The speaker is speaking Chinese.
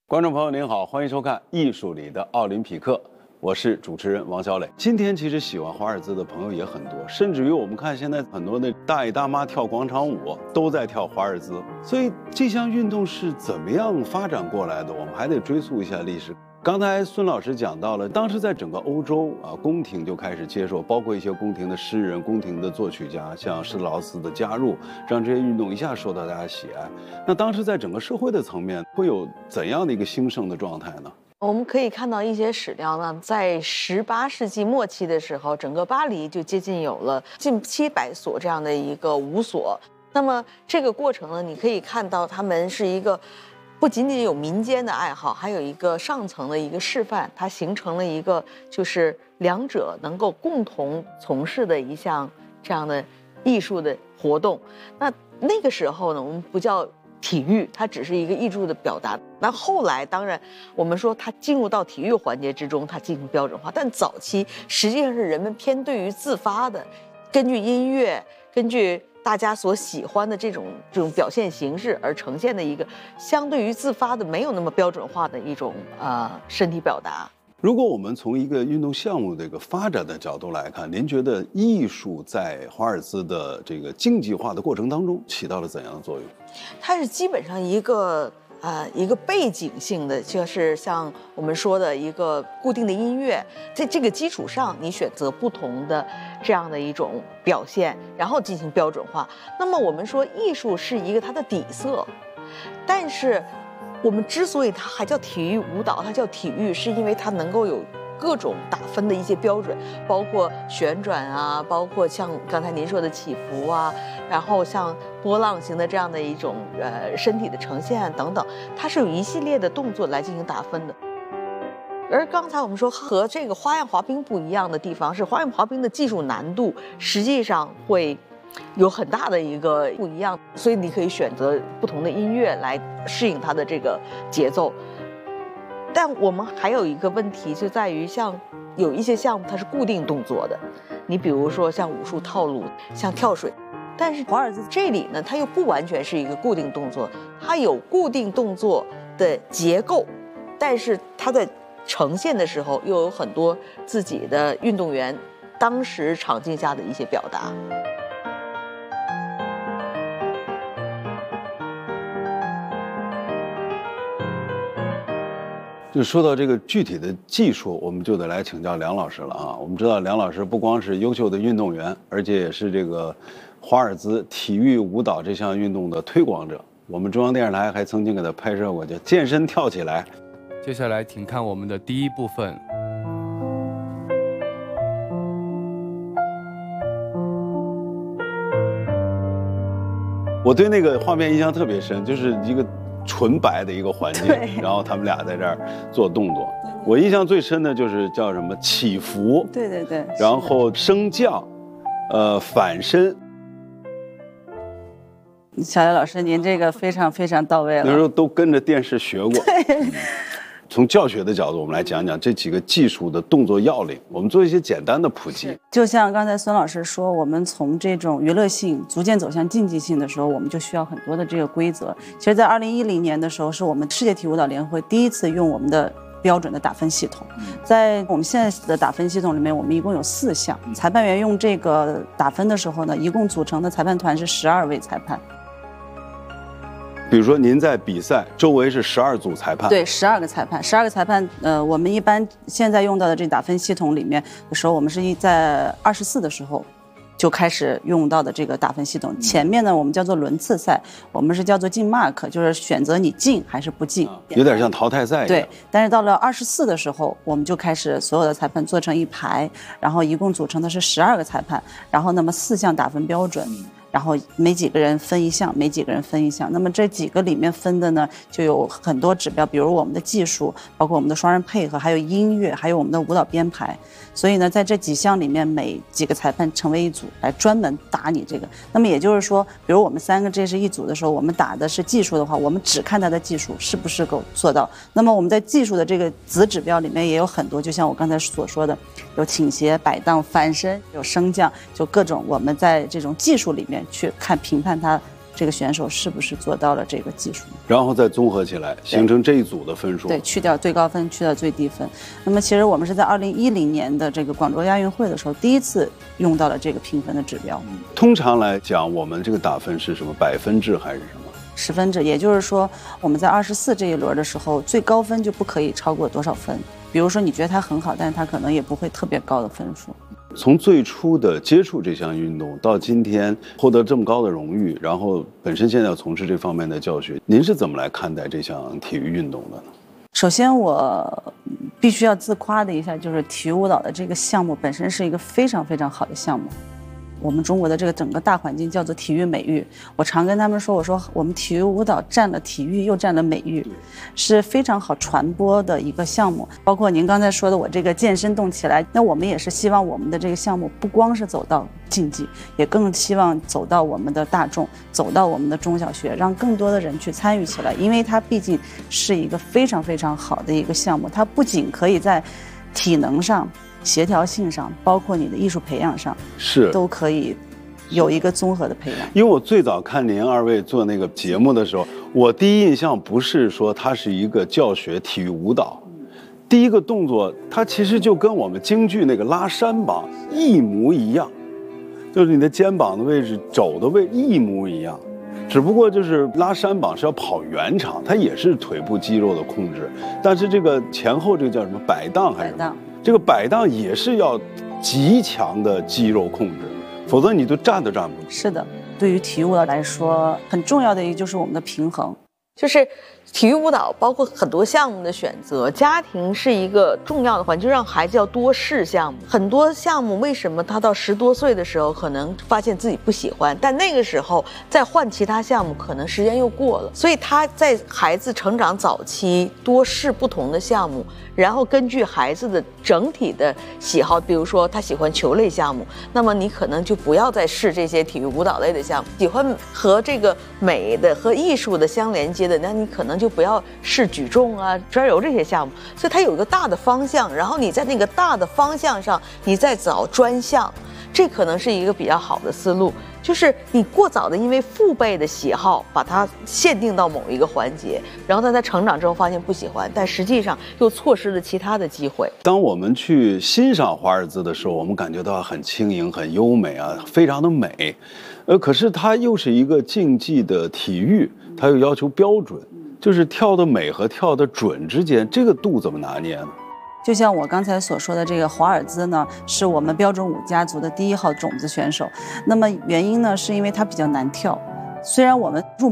观众朋友您好，欢迎收看《艺术里的奥林匹克》，我是主持人王小磊。今天其实喜欢华尔兹的朋友也很多，甚至于我们看现在很多的大爷大妈跳广场舞都在跳华尔兹，所以这项运动是怎么样发展过来的？我们还得追溯一下历史。刚才孙老师讲到了，当时在整个欧洲宫廷就开始接受，包括一些宫廷的诗人、宫廷的作曲家，像施特劳斯的加入，让这些运动一下受到大家喜爱。那当时在整个社会的层面，会有怎样的一个兴盛的状态呢？ 我们可以看到一些史料呢，在18世纪末期的时候，整个巴黎就接近有了近700所这样的一个舞所。那么这个过程呢，你可以看到他们是一个不仅仅有民间的爱好，还有一个上层的一个示范，它形成了一个就是两者能够共同从事的一项这样的艺术的活动。那个时候呢，我们不叫体育，它只是一个艺术的表达。那后来当然我们说它进入到体育环节之中，它进行标准化，但早期实际上是人们偏对于自发的，根据音乐，根据大家所喜欢的这种表现形式而呈现的一个相对于自发的没有那么标准化的一种身体表达。 如果我们从一个运动项目的一个发展的角度来看，您觉得艺术在华尔兹的这个竞技化的过程当中起到了怎样的作用？ 它是基本上一个背景性的，就是像我们说的一个固定的音乐，在这个基础上，你选择不同的这样的一种表现，然后进行标准化。那么我们说艺术是一个它的底色，但是我们之所以它还叫体育舞蹈，它叫体育，是因为它能够有各种打分的一些标准，包括旋转啊，包括像刚才您说的起伏啊，然后像波浪形的这样的一种身体的呈现等等，它是有一系列的动作来进行打分的。而刚才我们说和这个花样滑冰不一样的地方是，花样滑冰的技术难度实际上会有很大的一个不一样，所以你可以选择不同的音乐来适应它的这个节奏。但我们还有一个问题就在于，像有一些项目它是固定动作的，你比如说像武术套路，像跳水，但是华尔兹这里呢，它又不完全是一个固定动作，它有固定动作的结构，但是它在呈现的时候又有很多自己的运动员当时场景下的一些表达。 就说到这个具体的技术，我们就得来请教梁老师了啊。我们知道梁老师不光是优秀的运动员，而且也是这个华尔兹体育舞蹈这项运动的推广者。我们中央电视台还曾经给他拍摄过叫《健身跳起来》。 接下来请看我们的第一部分。 我对那个画面印象特别深，就是一个纯白的一个环境，然后他们俩在这儿做动作。我印象最深的就是叫什么起伏， 对， 然后升降，反身。 小雷老师，您这个非常非常到位了。 那时候都跟着电视学过。从教学的角度，我们来讲讲这几个技术的动作要领，我们做一些简单的普及。 就像刚才孙老师说，我们从这种娱乐性逐渐走向竞技性的时候，我们就需要很多的这个规则。其实，在2010年的时候，是我们世界体育舞蹈联合会第一次用我们的标准的打分系统。在我们现在的打分系统里面，我们一共有4项。裁判员用这个打分的时候呢，一共组成的裁判团是12位裁判。 比如说您在比赛周围是12组裁判， 对，12个裁判，12个裁判。我们一般现在用到的这打分系统里面的时候，我们是在24的时候就开始用到的这个打分系统。前面呢，我们叫做轮次赛，我们是叫做进 mark， 就是选择你进还是不进， 有点像淘汰赛一样。 对，但是到了24的时候，我们就开始所有的裁判做成一排，然后一共组成的是12个裁判，然后那么4项打分标准。然后每几个人分一项，每几个人分一项。那么这几个里面分的呢，就有很多指标，比如我们的技术，包括我们的双人配合，还有音乐，还有我们的舞蹈编排。所以呢，在这几项里面，每几个裁判成为一组，来专门打你这个。那么也就是说，比如我们3个这是一组的时候，我们打的是技术的话，我们只看它的技术是不是够做到。那么我们在技术的这个子指标里面也有很多，就像我刚才所说的，有倾斜、摆荡、翻身，有升降，就各种我们在这种技术里面去看评判它这个选手是不是做到了这个技术， 然后再综合起来，形成这一组的分数。 对，去掉最高分，去掉最低分。那么其实我们是在2010年的这个广州亚运会的时候，第一次用到了这个评分的指标。 通常来讲，我们这个打分是什么？百分制还是什么 ？10分制，也就是说我们在24这一轮的时候，最高分就不可以超过多少分。比如说你觉得它很好，但是它可能也不会特别高的分数。 从最初的接触这项运动到今天获得这么高的荣誉，然后本身现在要从事这方面的教学，您是怎么来看待这项体育运动的呢？ 首先我必须要自夸的一下，就是体育舞蹈的这个项目本身是一个非常非常好的项目。我们中国的这个整个大环境叫做体育美育，我常跟他们说，我说我们体育舞蹈占了体育又占了美育，是非常好传播的一个项目。包括您刚才说的我这个健身动起来，那我们也是希望我们的这个项目不光是走到竞技，也更希望走到我们的大众，走到我们的中小学，让更多的人去参与起来，因为它毕竟是一个非常非常好的一个项目，它不仅可以在体能上、协调性上，包括你的艺术培养上，都可以有一个综合的培养。 因为我最早看您二位做那个节目的时候，我第一印象不是说它是一个教学体育舞蹈，第一个动作它其实就跟我们京剧那个拉山膀一模一样，就是你的肩膀的位置、肘的位置一模一样。只不过就是拉山膀是要跑圆场，它也是腿部肌肉的控制，但是这个前后这个叫什么摆荡还是什么？这个摆荡也是要极强的肌肉控制，否则你就站都站不住。 是的，对于体育舞蹈来说，很重要的一个就是我们的平衡。 就是体育舞蹈包括很多项目的选择，家庭是一个重要的环节，就让孩子要多试项目。很多项目为什么他到10多岁的时候可能发现自己不喜欢，但那个时候再换其他项目可能时间又过了，所以他在孩子成长早期多试不同的项目，然后根据孩子的整体的喜好，比如说他喜欢球类项目，那么你可能就不要再试这些体育舞蹈类的项目。喜欢和这个美的和艺术的相连接的，那你可能就不要试举重啊、砖柔这些项目。所以它有一个大的方向，然后你在那个大的方向上，你再找专项，这可能是一个比较好的思路。就是你过早的因为父辈的喜好把它限定到某一个环节，然后在他成长之后发现不喜欢，但实际上又错失了其他的机会。 当我们去欣赏华尔兹的时候，我们感觉到很轻盈、很优美啊，非常的美。可是它又是一个竞技的体育，它又要求标准，就是跳的美和跳的准之间，这个度怎么拿捏呢？ 就像我刚才所说的，这个华尔兹呢，是我们标准舞家族的第1号种子选手。那么原因呢，是因为他比较难跳。虽然我们入